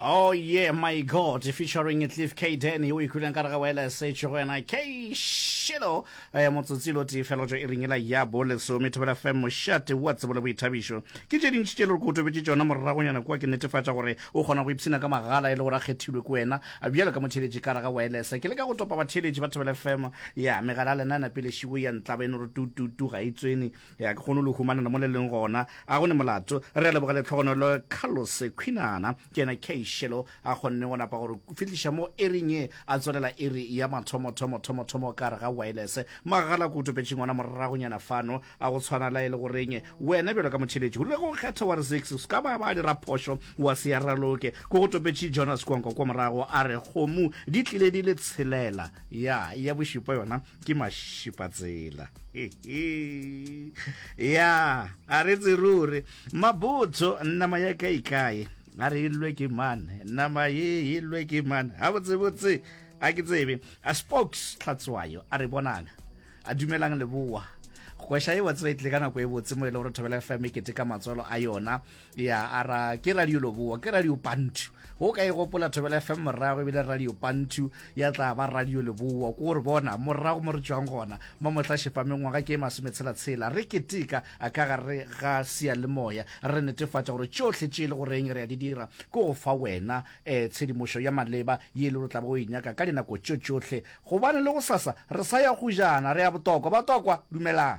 Oh yeah, my God, featuring Cliff K. Danny, o ikutlwang ka re wela se tshogena K Shilo motsotsilo ti fela jo iringela ya bole so metebela fm moshate what's bola boithabišo ke je dintši tše le go tobetse tsona moragonyana kwa ke netefatša gore o kgona go ipsina ka magala e le gore a kgethilwe ke wena a bjalo ka motheletši ka raga wireless ke le ka go topa batheletši ba tebela fm ya megala lena na pele šiwe ya ntlaba eno re tu ga itswene ya ke kgone le humanana mo le leng gona a go ne molato re le bogale tlhogonolo Carlos Quinana ke na K Shelo a kgonne go napa gore fitliša mo eringe a tswelela eri ya mathomo ka raga wireless magala go topetse ngwana moragonyana fano a go tshwana la ile go reng wena belo ka motheletši go le go kgetha wa 6 ska ba dira phosho wa se yaraloke go go topetse Jonas Kwanko kwa morago a re kgomo di tlile di le tshelela ya boshipa yona ke mashipatsela ya a re tsirure mabotso nama ya kai a re ilwe ke man nama ye ilwe ke man ha botsebotse a ke tsebe a spokes tlhatswayo a re bonang a dumelang le bua go sha e wa tswe tle kana go e botse mo ile gore thobela fm ke tika matsolo a yona ya ara ke radio lo bua ke radio Bantu go ka e gopola thobela fm morago e bile radio Bantu ya tla ba radio le bua go re bona morago mo re tswang gona mo motla shepa mengwa ga ke masometsela tshela re ke tika a ka ga re ga sia le moya re netefatsa gore tsohle tshile go reng re ya di dira go fa wena tshedimosho ya maleba ye le tla bo inyaka ka dinako tsohle go bana le go sasa re sa ya go jana re ya botoko batokwa dumela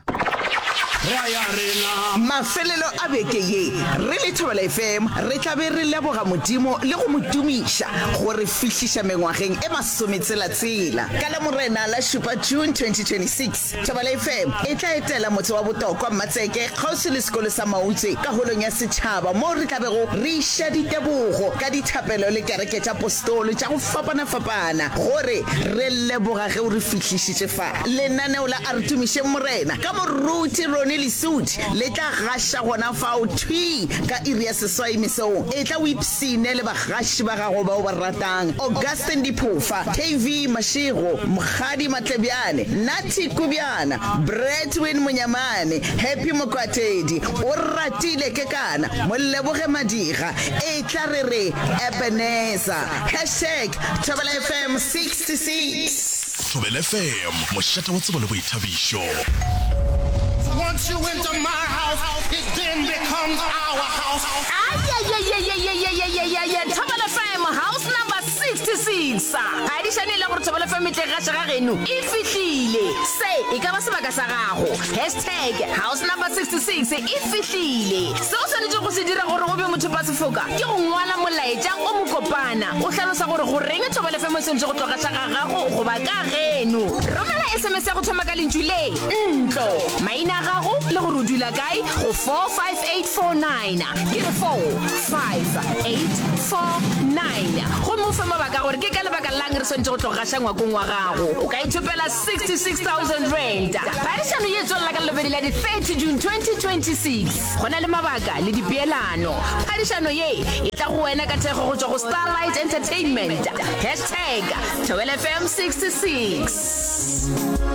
mafelelo a beke ye re le Thobela FM re tla be re leboga modimo le go modumisha gore fihlisha mengwageng e masometsela ka la morena la shupa June 2026 Thobela FM e tla etela motse wa botokwa Matseke kgausi le sekolo sa Mautse ka holong ya setšhaba mo re tla bego re isha ditebogo ka dithapelo le kereke tša apostolo tša go fapana gore re leboga ge o re fihlišitše fa lenaneo la a re tumiše morena ka moruti Rone Lisuthi le tla gasha gona fao thwi ka iri ya seswai mesong e tla o ipsine le bagashi ba gago ba o ba ratang Augustine Diphofa KV Mashego Mkhadi Matlebiane Nati Kubiana Bretwin Munyamane Happy Mokwatedi o ratile ke kana Moleboge Madiga e tla re Ebenezer #Thobela FM 66 Thobela FM moshata wa tsebolo boithabišo. Once you enter my house, it then becomes our house. Thobela FM house number 66. Additionally, la go Thobela FM tle ga tsega geno e fihlile. Se e ka ba sebaka sa gago. #house number 66 e fihlile. Se o swanetse go se dira gore o be motho ba sefoka. Ke go ngwala molaetsa o mokopana. O hlalosa gore go reng Thobela FM se ntse go tloga tsega gago go ba ka geno. Romela SMS ya go thoma ka lentšu le ntlo. Maina gago le go dula kae go 45849 ke 45849 go mo fa mabaka gore ke ka lebaka lang re sentse go tloga shangwa go ngwa gago o ka ithopela 66,000 rand parisano ye tswela ka lebedi la di 30 June 2026 gona le mabaka le dipeelano parisano ye e tla go wena ka thego go tswa go Starlight Entertainment #Thobela FM 66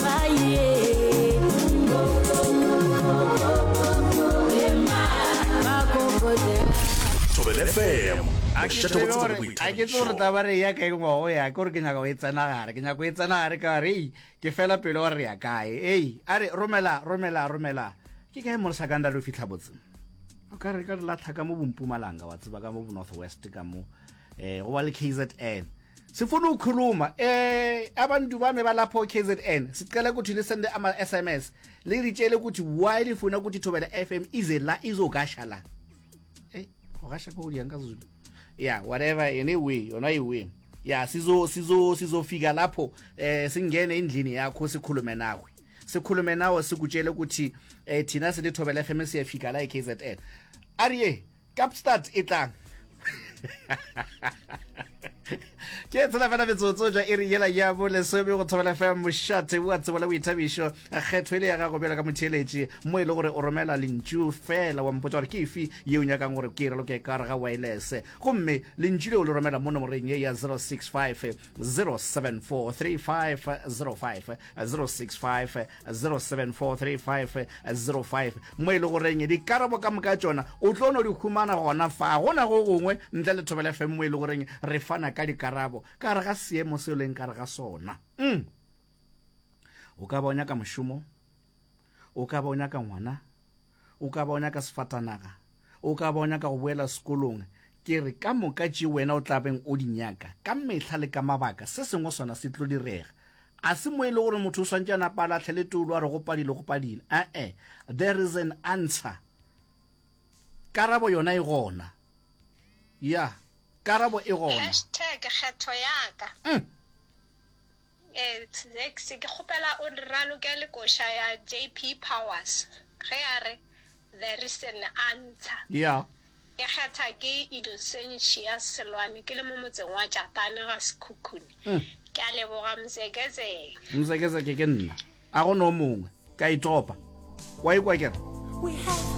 Thobela FM a ke tsore tabare ya ka engwa o ya gore ke nyaka go etsana gare ka re ke fela pele o re ya kae a re romela ke kae mo sakanda lo fitla botse o ka re ka la tlhaka mo Mpumalanga wa tseba ka mo Northwest ka mo go ba le KZN sifuna ukukhuluma abantu bami balapho KZN sicela ukuthi lisende ama SMS liritshele ukuthi why lifuna ukuthi Thobela FM ize la izogasha la ogasha ko ulianga Zulu yeah whatever anyway yona iwe yeah sizofika lapho singene endlini yakho sikhulume nawe sikutshele ukuthi thina sele Thobela FM siyafika la KZN ariye Capstart etlang ke tsela fela metsotso ja iri yela ya bo le sebe go thobela fa mošate wa tsebola boithabišo kgetho ile ya gago bjela ka motheletši mo ile gore o romela lentšu fela wa mpotsa gore ke efe yeo nyakang gore ke irelo ke kare ga wireless gomme lentšu le o le romela mo nomoreng ye ya 065 074 3505 065 074 3505 mo ile goreng dikarabo ka moka tsona o tlo no di khumana gona fa gona go gongwe ntle le thobela fa mo ile goreng re fana ka dikarabo ka re ga seemo se leng ka re ga sona o ka bonya ka mošomo o ka bonya ka ngwana o ka bonya ka sefatanaga o ka bonya ka go boela sekolong ke re ka moka tše wena o tlabeng o dinyaka ka mehla le ka mabaka se sengwe sona se tlo direga a se mo ile gore motho o swantse a napa a latlhele tolo a re go padile there is an answer karabo yona e gona ya karabo e gona #kgetho yaka se ke kgopela o ralokele koša ya JP Powers ge a re there is an answer ya ke kgetha ke Idosentia Selwane ke le mo motseng wa Japane ga Sekhukhune ke a leboga mzekeze ke nna a go no mongwe ka itopa wa ikwa kere We have